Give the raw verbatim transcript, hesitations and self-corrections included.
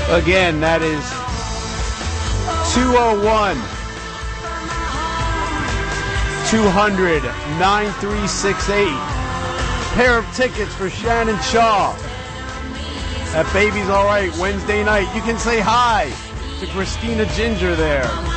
Again, that is two oh one, two hundred, nine three six eight. Pair of tickets for Shannon Shaw at Baby's All Right Wednesday night. You can say hi to Christina Ginger there.